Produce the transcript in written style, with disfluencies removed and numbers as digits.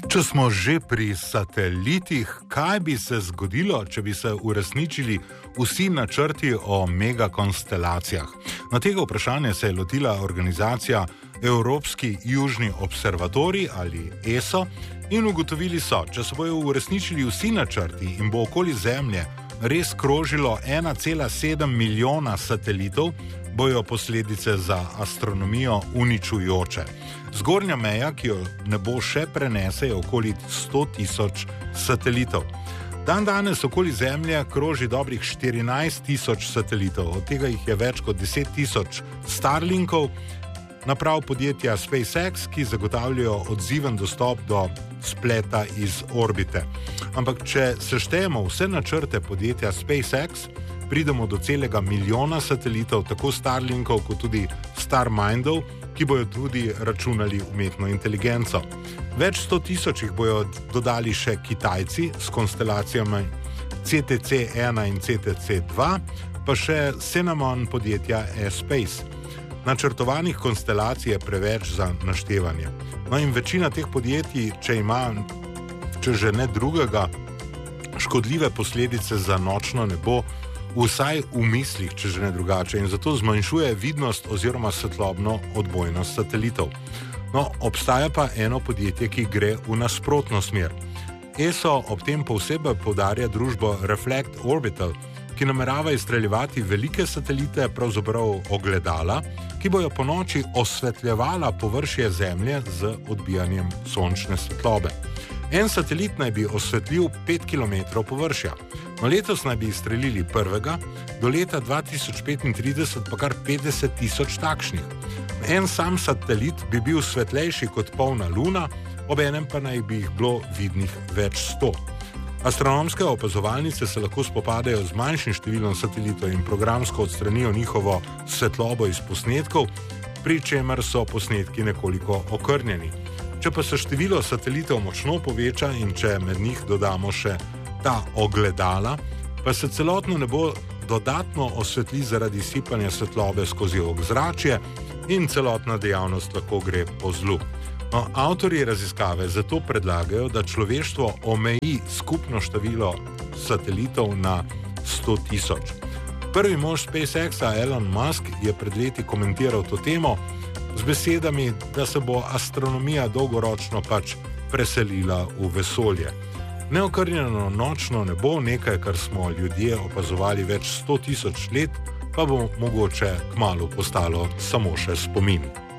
Če smo že pri satelitih, kaj bi se zgodilo, če bi se uresničili vsi načrti o megakonsstelacijah? Na tega vprašanja se je lotila organizacija Evropski južni observatorij ali ESO in ugotovili so, če se bojo uresničili vsi načrti in bo okoli Zemlje res krožilo 1,7 milijona satelitov, bojo posledice za astronomijo uničujoče. Zgornja meja, ki jo nebo še prenese, je okoli 100 tisoč satelitov. Danes okoli Zemlje kroži dobrih 14 tisoč satelitov, od tega jih je več kot 10 tisoč Starlinkov, naprav podjetja SpaceX, ki zagotavljajo odziven dostop do spleta iz orbite. Ampak če seštejemo vse načrte podjetja SpaceX, pridemo do celega milijona satelitov, tako Starlinkov kot tudi Starmindov, ki bojo tudi računali umetno inteligenco. Več 100 tisoč jih bojo dodali še Kitajci s konstelacijami CTC-1 in CTC-2, pa še Cinnamon podjetja Space. Načrtovanih konstelacij je preveč za naštevanje. No in večina teh podjetij, če ima, če že ne drugega, škodljive posledice za nočno nebo, vsaj v mislih, če že ne drugače, in zato zmanjšuje vidnost oziroma svetlobno odbojnost satelitov. No, obstaja pa eno podjetje, ki gre v nasprotno smer. ESO ob tem posebej poudarja družbo Reflect Orbital, ki namerava izstreljevati velike satelite, pravzaprav ogledala, ki bojo po noči osvetljevala površje Zemlje z odbijanjem sončne svetlobe. En satelit naj bi osvetlil 5 km površja. No, letos naj bi izstrelili prvega, do leta 2035 pa kar 50 tisoč takšnih. En sam satelit bi bil svetlejši kot polna luna, obenem pa naj bi jih bilo vidnih več 100. Astronomske opazovalnice se lahko spopadajo z manjšim številom satelitov in programsko odstranijo njihovo svetlobo iz posnetkov, pri čemer so posnetki nekoliko okrnjeni. Če pa se število satelitov močno poveča in če med njih dodamo še ta ogledala, pa se celotno nebo dodatno osvetli zaradi sipanja svetlobe skozi ozračje in celotna dejavnost lahko gre po zlu. No, avtorji raziskave zato predlagajo, da človeštvo omeji skupno število satelitov na 100 tisoč. Prvi mož SpaceX-a Elon Musk je pred leti komentiral to temo z besedami, da se bo astronomija dolgoročno pač preselila v vesolje. Neokrnjeno nočno nebo, nekaj, kar smo ljudje opazovali več 100 tisoč let, pa bo mogoče kmalu postalo samo še spomin.